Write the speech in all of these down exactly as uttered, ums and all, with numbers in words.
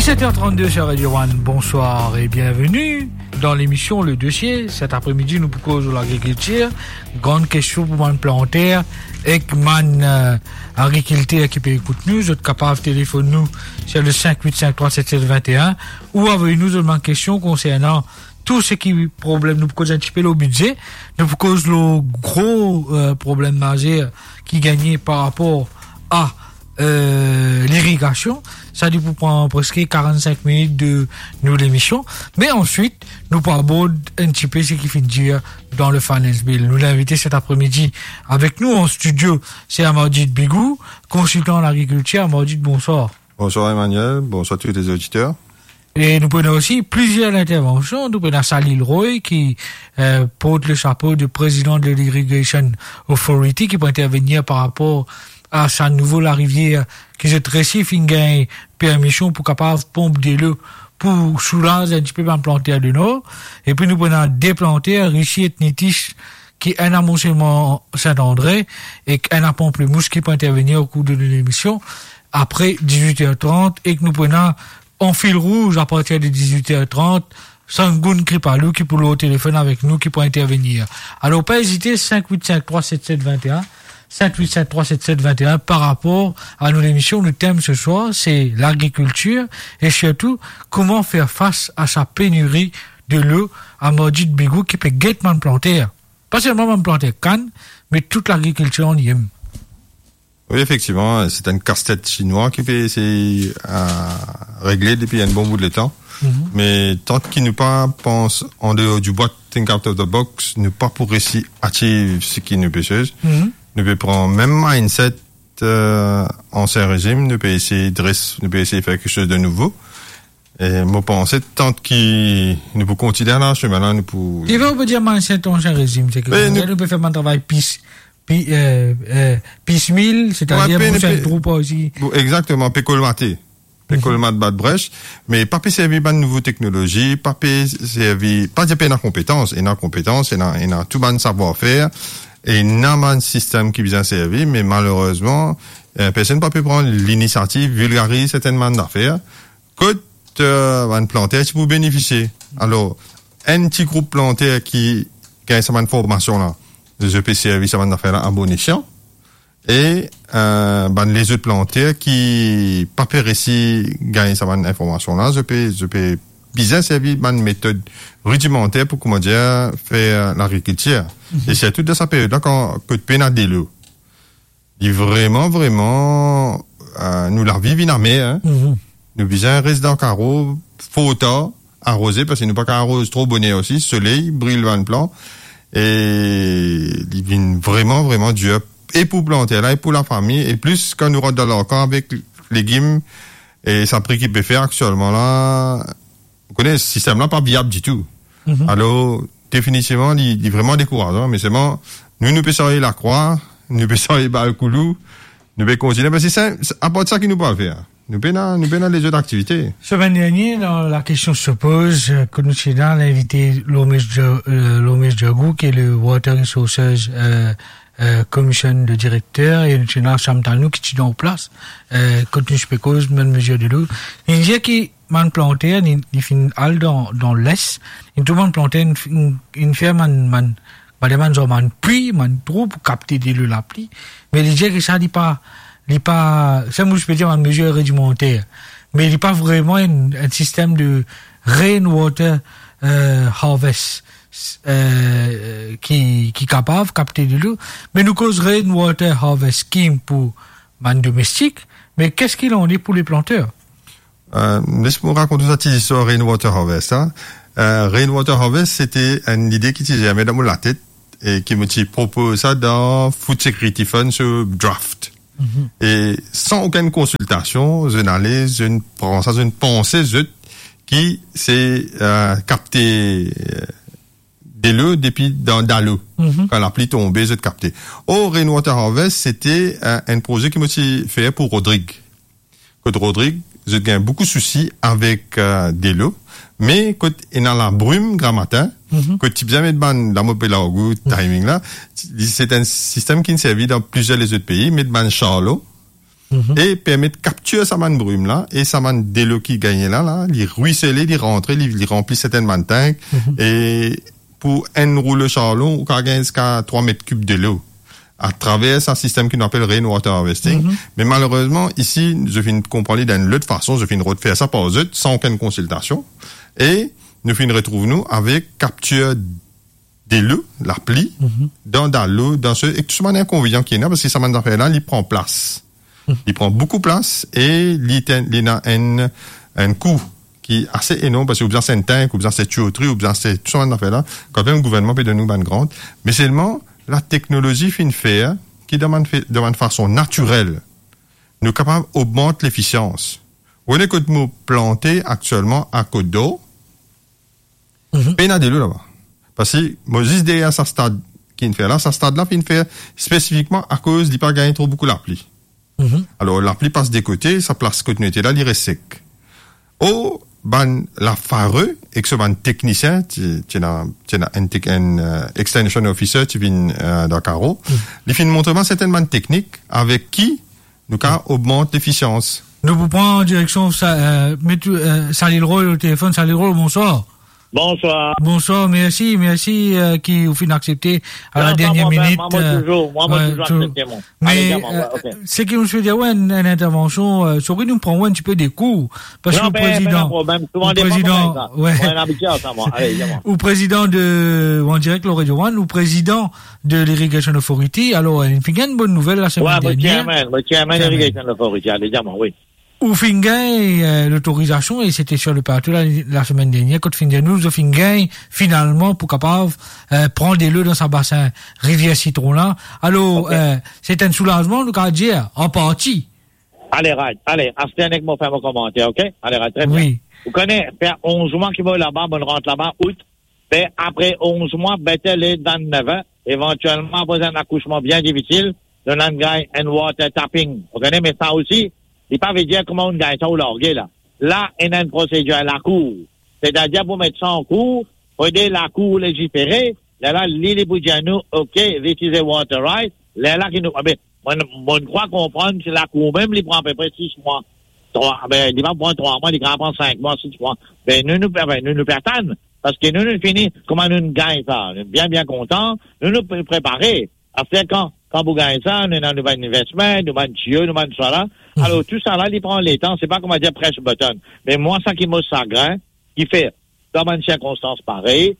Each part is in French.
dix-sept heures trente-deux sur Radio One, bonsoir et bienvenue dans l'émission Le Dossier. Cet après-midi, nous proposons l'agriculture. Grande question pour man planter et man euh, agriculteur qui peut écouter nous. Vous êtes capable de téléphoner nous sur le cinq huit cinq trois sept sept deux un ou envoyez-nous une question concernant tout ce qui est problème. Nous proposons un petit peu le budget. Nous proposons le gros euh, problème majeur qui gagnait par rapport à Euh, l'irrigation. Ça dit pour prendre presque quarante-cinq minutes de nous l'émission. Mais ensuite, nous parlons un petit peu ce qui fait dire dans le Finance Bill. Nous l'invité cet après-midi avec nous en studio, c'est Amardit Bigou, consultant en agriculture. Amardit, bonsoir. Bonsoir Emmanuel, bonsoir tous les auditeurs. Et nous prenons aussi plusieurs interventions. Nous prenons Salil Roy qui euh, porte le chapeau de président de l'Irrigation Authority qui peut intervenir par rapport à sa nouvelle rivière qui se tressifie une gagne permission pour capable pompe de l'eau pour soulager un petit peu planter de nord. Et puis nous prenons des planteurs Richie et Nitish qui est un amoncellement Saint-André et un pamplemousse qui peut intervenir au cours de l'émission après dix-huit heures trente et que nous prenons en fil rouge à partir de dix-huit heures trente Sangoun Kripalou qui pour le téléphone avec nous qui peut intervenir. Alors pas hésiter, cinq huit cinq trois sept sept deux un cinq huit cinq trois sept sept deux un par rapport à nos émissions. Le thème ce soir, c'est l'agriculture et surtout comment faire face à sa pénurie de l'eau à Amardit Bigou qui peut guettement planter. Pas seulement planter canne, mais toute l'agriculture en y aime. Oui, effectivement, c'est un casse-tête chinois qui fait essayer à régler depuis un bon bout de temps. Mm-hmm. Mais tant qu'il ne pas pense en dehors du boîte, think out of the box, ne pas pour réussir à achieve ce qui nous peut faire. Mm-hmm. Nous peut prendre même mindset euh, ancien régime, nous peut essayer de nous peut essayer de faire quelque chose de nouveau. Et moi pensais tant qu'il nous peut continuer là, chemin là, nous peut. Tu veux on peut dire mindset ancien régime, c'est que nous, nous, nous peut faire un travail peace, peace, euh, euh, piecemeal, c'est-à-dire ouais, pour faire groupe aussi. Exactement, peut colmater. Peut colmater bas de brèche, mais pas peut servir de nouvelles technologies, pas peut servir, pas dire une compétence, une compétence, une une tout bon savoir-faire. Et il n'y a pas un système qui vient servir, mais malheureusement, euh, personne n'a pas pu prendre l'initiative, vulgariser certaines mannes d'affaires, que euh, un planter qui vous bénéficier. Alors, un petit groupe planter qui gagne sa formation là, je peux servir sa manne d'affaires là à bon escient, et euh, ben, les autres planter qui pas pu réussir gagner sa manne information là, je peux, je peux bien servir une méthode rudimentaire pour, comment dire, faire l'agriculture. Mm-hmm. Et c'est toute de sa période-là quand, que de peine à des lots. Il vraiment, vraiment, euh, nous la vivons en mer, hein. Mm-hmm. Nous bien résident carreau, faut temps, arroser, parce que nous pas qu'à arroser trop bonnet aussi, soleil, brille le plan. Et, il vient vraiment, vraiment dur. Et pour planter là, et pour la famille, et plus quand nous rentrons dans leur camp avec légumes, et ça prix qu'il peut faire actuellement là, vous connaissez, ce système-là pas viable du tout. Mm-hmm. Alors, définitivement, il est vraiment décourageant, mais c'est bon, nous, nous pouvons la croix, nous pouvons le balcoulou, nous pouvons continuer, parce que c'est à part de ça qu'il nous peut faire. Nous pouvons, nous pouvons les autres activités. Semaine dernière, dans la question se pose, que nous sommes dans l'invité Lomes Djagou, qui est le Water Resources, euh, Euh, commission de directeur et le général Chamtanou qui est en place euh, quand nous spécose même mesure de l'eau il dit qu'il man planter il fin al dans dans l'est il tout man planter une une ferme man man man man man puis man trop pour capter de l'eau la pluie mais il dit que ça dit pas il pas ça moi je peux dire une mesure rudimentaire mais il n'est pas vraiment un, un système de rainwater euh, harvest Euh, qui qui capable capter de l'eau mais nous cause rainwater harvest scheme pour man domestique mais qu'est-ce qu'il en est pour les planteurs euh, laisse-moi raconter cette histoire rainwater harvest hein. euh, rainwater harvest c'était une idée qui s'est jamais dans la tête et qui me propose ça dans Food Security Fund sur draft mm-hmm. et sans aucune consultation je n'allais je ne prends ça je ne pensais je qui c'est euh, capter euh, de l'eau depuis dans, dans l'eau. Mm-hmm. Quand la pluie tombait, je te captais. Au Rainwater Harvest, c'était un, un projet qui m'a fait pour Rodrigue. Quand Rodrigue, je gagne beaucoup de soucis avec euh, de l'eau, mais quand il y a la brume grand matin, mm-hmm. quand tu viens mettre ban la mopé là au goût, timing là, c'est un système qui ne servit dans plusieurs les autres pays, mais ban Charlot, mm-hmm. et permet de capturer sa man brume là, et sa man de l'eau qui gagne là, là, il ruisseler, il rentrer, il remplit certainement de tank, mm-hmm. et pour un rouleau charlot, ou quand jusqu'à trois mètres cubes de l'eau, à travers un système qu'on appelle rainwater harvesting. Mm-hmm. Mais malheureusement, ici, je viens de comprendre d'une autre façon, je viens de faire ça par eux, sans aucune consultation, et nous finissons retrouver nous avec capture de l'eau, la plie, mm-hmm. dans, dans l'eau, dans ce, et tout ce inconvénient qui est là, parce que ça m'a fait là, il prend place. Mm-hmm. Il prend beaucoup de place, et il a un, un coût qui est assez énorme, parce que vous avez un tank, vous avez cette tuyauterie, vous avez tout ce fait là, quand même le gouvernement peut donner nous une grande, mais seulement, la technologie fin faire, qui demande, de façon naturelle, nous sommes capables d'augmenter l'efficience. Vous voyez que nous plantons actuellement à côte d'eau, mm-hmm. peine à de l'eau là-bas. Parce que, moi, juste derrière ce stade qui fait là, ce stade-là, fin faire spécifiquement à cause d'il pas gagner trop beaucoup la pluie. Mm-hmm. Alors, la pluie passe des côtés, sa place continuité là, il reste sec. Oh, ban, la fareux, et que ce ban technicien, tu, tu as, tu as un, un, uh, extension officer, tu viens, euh, dans Caro, mm-hmm. il fait montrement certainement technique avec qui, nous, mm-hmm. augmente l'efficience. Nous vous prenons en direction, euh, euh, Sally Roy au téléphone. Sally Roy, bonsoir. Bonsoir. Bonsoir, merci, merci, euh, qui vous fait accepter à non, la dernière minute. Moi, moi, toujours, moi, moi, ouais, toujours accepté, moi. Mais, Allez, euh, okay. c'est qui me fait dire, ouais, une, une intervention, euh, saurait nous prendre un petit peu des coups, parce non, que le président, le président, ouais, ou président de, ou en direct, le Radio One, ou président de l'Irrigation Authority, alors, il fait une bonne nouvelle la semaine ouais, dernière. Ouais, moi, chairman, chairman l'Irrigation Authority, allez, dis-moi, oui. Ou Fingay, euh, l'autorisation, et c'était sur le plateau la, la semaine dernière, quand Fingay nous, de Fingay, finalement, pour capable, euh, prendre des leux dans sa bassin rivière Citron-là. Alors, okay. euh, c'est un soulagement, nous, qu'à dire, en partie. Allez, right, allez, astérnique, moi, faire mon commentaire, ok? Allez, right, très bien. Oui. Vous connaissez, faire onze mois qui va là-bas, on rentre là-bas, août, ben, après onze mois, ben, les dans neuf ans, éventuellement, après un accouchement bien difficile, de l'engagement and water tapping. Vous connaissez, mais ça aussi, il ne peut pas dire comment on gagne ça au largué, là. Là, il y a une procédure à la cour. C'est-à-dire, pour mettre ça en cours, pour aider la cour légiférer, là, là, l'île pour nous, OK, this is a water right, là, là, qui nous, ben, on, on croit comprendre que la cour même, il prend à peu près six mois. Trois, ben, il va prendre trois mois, il va prendre cinq mois, six mois. Ben, nous, nous, ben, nous, nous perdons. Parce que nous, nous finissons, comment nous gagnons ça? Nous, bien, bien contents. Nous, nous préparer. Après, quand, quand vous gagnez ça, nous, nous, nous, nous, investment, nous, nous, tuyaux, nous, nous, ça là. Alors, tout ça là, il prend les temps, c'est pas comment dire presse button. Mais moi, ça qui me chagrin, qui fait, dans une circonstance pareille,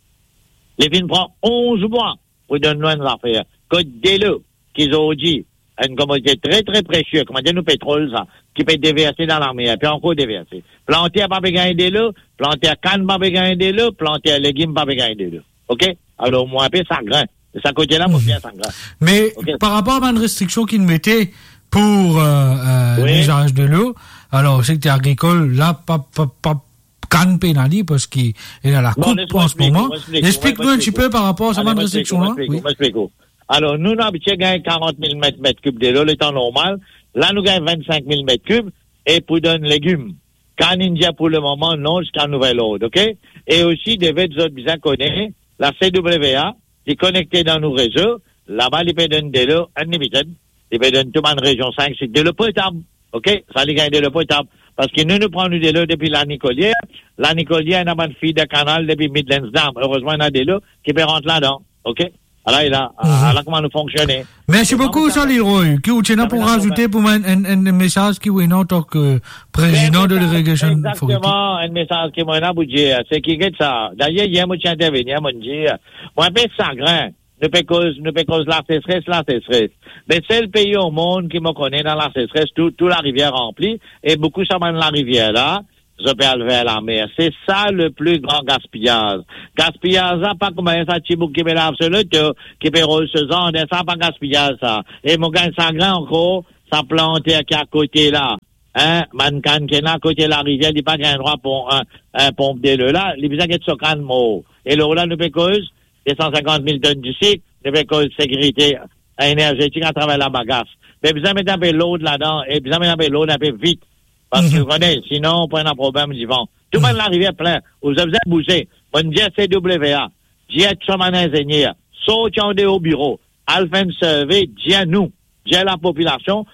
les films prend onze mois pour donner une affaire. Que dès le, qu'ils ont dit, une commodité très, très précieuse, comment dire, nous pétrole, ça, qui peut être déversé dans l'armée, puis encore déversé. Planter à pas gagner des lots, planter à canne pas gagner des lots, planter à légumes pas gagner des lots. OK? Alors, moi, un peu chagrin. De ce côté-là, moi, bien chagrin. Mais, okay. Par rapport à une restriction qu'ils mettaient, pour euh, euh, oui. l'usage de l'eau. Alors, secteur agricole, là, pas, pas, pas, canne pénali parce qu'il est à la coupe bon, en ce moment. Explique-nous un petit peu par rapport à cette restriction-là. Oui. Alors, nous, nous habitués gagner quarante mille mètres cubes de l'eau, le temps normal. Là, nous gagnons vingt-cinq mille mètres cubes et pour donner légumes. Canne India, pour le moment, non, jusqu'à nouvel ordre, OK? Et aussi, des autres bien connaître, la C W A, qui est connectée dans nos réseaux. Là-bas, il peut donner de l'eau unlimited. Il peut donner tout le monde région cinq, c'est de l'eau potable. OK? Ça lui gagne de l'eau potable. Parce que nous, nous prenons de l'eau depuis la Nicolière. La Nicolière, il y a une fille de canal depuis Midlands Dam. Heureusement, il y a de l'eau qui peut rentrer là-dedans. OK? Alors, il a, mm-hmm. alors, comment nous fonctionner. Merci beaucoup, Sally Roy. Qui vous tient pour rajouter pour un, un, un message qui vous est en tant que président de l'irrigation. Exactement, un message qui m'a pour dire. C'est qui est ça. D'ailleurs, hier, moi, je suis intervenu, moi, je dis, moi, un peu chagrin. Ne peut cause, ne peut cause la sécheresse, la sécheresse. Mais c'est le pays au monde qui me connaît dans la sécheresse, tout, tout la rivière remplie, et beaucoup ça mène la rivière là, je peux vers la mer. C'est ça le plus grand gaspillage. Gaspillage, ça, pas comme ça, Chibou qui met l'absolute, qui peut recevoir, ça, pas gaspillage, ça. Et mon gars, ça grand encore, ça planté qui est à côté là. Hein, Mancan qui est là, à côté de la rivière, il n'y a pas qu'un droit pour un, un pompe de l'eau là, il y a besoin de ce can mot. Et l'eau là, ne peut cause, les cent cinquante mille tonnes du cycle, il y a cause de sécurité énergétique à travers la bagasse. Mais besoin de mettre un peu l'eau là-dedans, et besoin de mettre un peu l'eau un peu vite. Parce que vous connaissez, sinon, on prend un problème du vent. Tout le monde, la rivière plein. Vous avez besoin de bouger. On dit C W A. Dis à tout un ingénieur. Sortez au bureau. Alpha Survey, dis à nous. Dis à la population.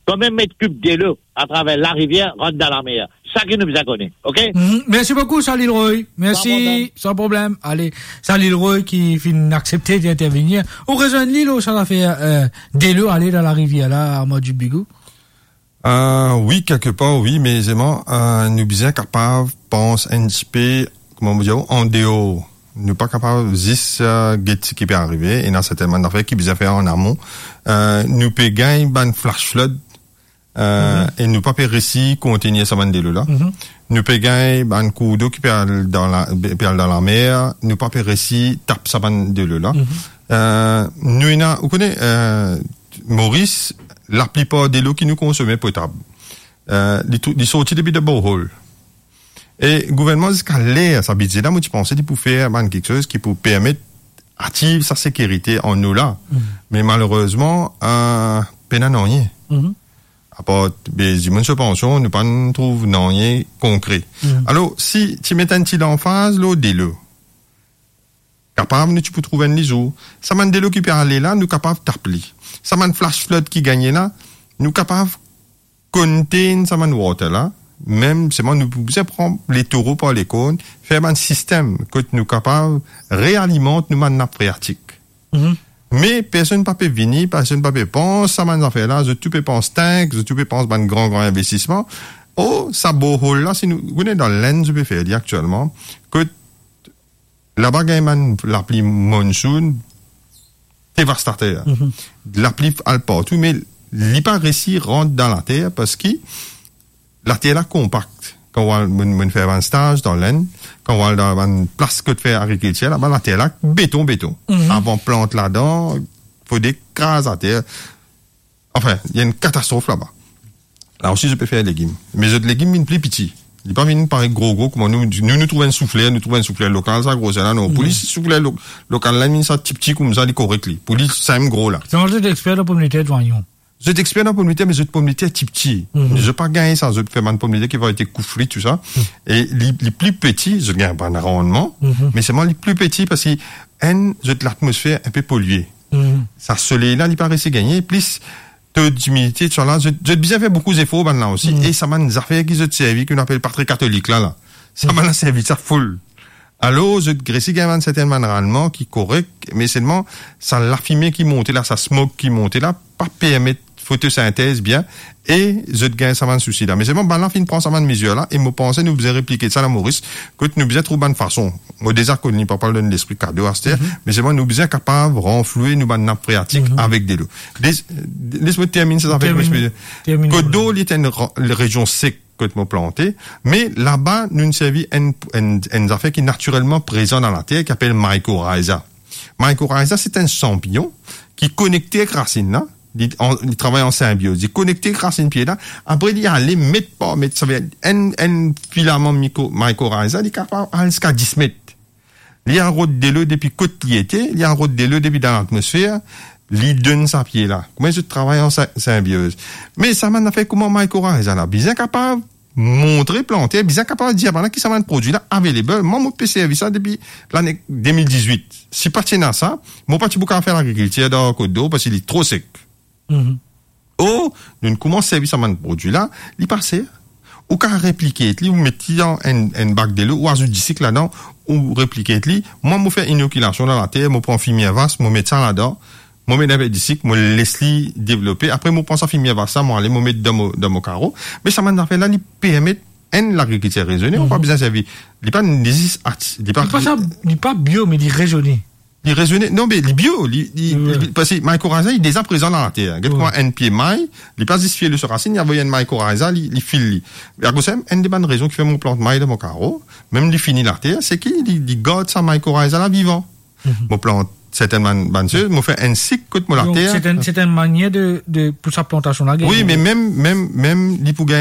combien de mètres cubes d'eau à travers la rivière rentre dans la mer. Ça qui nous a connu, ok? Mm-hmm. Merci beaucoup, Salil Roy. Merci, sans problème. Allez, Salil Roy qui finit d'accepter d'intervenir. Au raison de l'île, ça va faire euh, de l'eau aller dans la rivière là, à mode du Bigou. Euh, oui, quelque part, oui, mais aisément, euh, nous sommes capables, pense, un petit peu, comment vous dire, en dehors. Nous pas capables, dix, euh, qui peut arriver, et dans certaines affaires qui peut faire en amont. Euh, nous peut gagner, ban flash flood, euh, mm-hmm. et nous pas peut réussir, contenir ça, ban de l'eau là. Mm-hmm. Nous peut gagner, ban coup d'eau qui peut aller dans la, peut aller dans la mer, nous pas peut réussir, tape ça, ban de l'eau là. Mm-hmm. Euh, nous, il y a, vous connaissez, euh, Maurice, la plupart des lots qui nous consomment potable. Euh, ils sont sortis depuis de borehole. Et le gouvernement, jusqu'à l'air, ça budget là, moi, tu pensais qu'il pouvait faire, man, quelque chose qui pouvait permettre active sa sécurité en eau là. Mm-hmm. Mais malheureusement, euh, peine à non rien. Mm-hmm. À part, ben, du monde se pension, nous pas trouve non rien concret. Mm-hmm. Alors, si tu mets un petit en phase, l'eau, des lots. Capable, tu peux trouver un liso. Ça m'a des lots qui peut aller là, nous capables d'appeler. Ça m'a flash flood qui gagne là, nous capables contain ça m'a water là, même c'est moi nous pouvons prendre les taureaux par les cônes, faire un système que nous capables réalimente nous man nappe phréatique. Mm-hmm. Mais personne pas peut venir, personne pas peut penser ça m'a affaire là, je tout peut penser tank, je tout peut penser un grand grand investissement. Oh, ça borehole là, si nous vous êtes dans l'Inde, je peux faire dire actuellement que là-bas gagne l'appli monsoon dévastateur. Mm-hmm. La pluie à partout, mais l'hyparécie rentre dans la terre parce que la terre est compacte. Quand on fait un stage dans l'Inde, quand on va dans une place que de faire agriculture, là-bas, la terre là, béton, béton. Mm-hmm. Avant plante là-dedans, faut des crases à terre. Enfin, il y a une catastrophe là-bas. Là aussi, je peux faire des légumes. Mais les légumes, ils sont plus petits. Il n'est pas venu par gros gros, comme nous, nous, nous trouvons un soufflet, nous trouvons un soufflet local, ça, gros, c'est là, non. Mm-hmm. Police, soufflet lo- local, là, il ça, petit, petit, comme ça, il est correct, li. Police, ça, aime gros, là. C'est un jeu d'expert de pomme de terre, voyons. Je suis expert dans pomme de terre, mais je suis pomme de terre petit, petit. Mm-hmm. Je pas gagner ça, je fais ma pomme de terre qui va être couffrée, tout ça. Mm-hmm. Et les, les plus petits, je gagne pas un rendement, mm-hmm. mais c'est moi les plus petits parce que, un, je l'atmosphère un peu polluée. Mm-hmm. Ça, soleil là, il paraît gagner, plus, taux d'humidité, tout ça là, j'ai bien fait beaucoup d'efforts maintenant aussi, mm. et ça m'a des affaires qui se servi, qu'on appelle pas très catholique là, là. Ça mm. m'a servi, ça full. Alors, je grécis gamin de certains rendement qui est correct, mais seulement, ça la fumée qui montait là, ça smoke qui montait là, pas permettre photosynthèse bien, et je gagne ça m'a souci là. Mais c'est bon, ben là, fin prend ça m'a de mesure là, et me pensais, nous faisait répliquer ça à Maurice, que nous faisait trouver bonne façon. Au désert qu'on n'y pas parler de l'esprit cadeau à cette, mm-hmm. mais c'est bon, nous faisait capable de renflouer nous bonne nappe phréatique mm-hmm. avec des lots. Laisse-moi terminer ça avec moi. Côte d'eau, il était une région sec que tu m'as planté, mais là-bas, nous nous servi une, une, une affaire qui est naturellement présente dans la terre, qui s'appelle mycorrhiza. Mycorrhiza, c'est un champignon qui est connecté avec racine là. Il, en, il travaille en symbiose. Il est connecté avec racine pied là. Après, il y a les mettre pas, mettre, ça veut dire, un, un filament mycorrhiza, il est capable d'aller jusqu'à dix mètres. Il y a un rôle de l'eau depuis côte qui était, il y a un rôle de l'eau depuis dans l'atmosphère, il donne sa pied là. Comment je travaille en symbiose. Mais ça m'a fait comment mycorrhiza là. Bien capable montrer, planter, bien capable de dire, voilà, qui ça m'a un produit là, available. Moi, mon P C a vu ça depuis l'année deux mille dix-huit. Si pas tiens à ça, moi, pas tu peux faire l'agriculture dans Côte d'Eau parce qu'il est trop sec. Mm-hmm. Oh, nous commençons à servir ça m'a un produit là, il passe. Ou qu'à répliquer, vous mettez un, un bac de l'eau, ou ajoutez du cycle là-dedans, ou répliquer, moi, je fais une inoculation dans la terre, je prends un fumier vaste, je mets ça là-dedans, je mets un du cycle, je laisse les développer, après, je prends ça fumier vaste, je aller, je mets dans mon, dans mon carreau, mais ça m'a fait là, il permet, un, l'agriculture raisonnée, on n'a pas besoin de servir. Il n'est pas, il n'est pas, il n'est pas bio, mais il est raisonné. Il raisonnait, non, mais les bio, il, il, ouais. il, parce que mycorrhiza, il est déjà présent dans la terre. Regarde comment un pied maille, il passe dix pieds sur racine, il y a un mycorrhiza, il, il file, il. Et c'est une des bonnes raisons qui fait mon plante maille de mon carreau, même il finit la terre, c'est qu'il, il, il garde sa mycorrhiza là vivant. Mm-hmm. Mon plante, c'est une bonne chose, mon fait un cycle que mon la terre. C'est une, c'est une manière de, de, pour sa plantation là. Oui, mais même, même, même, il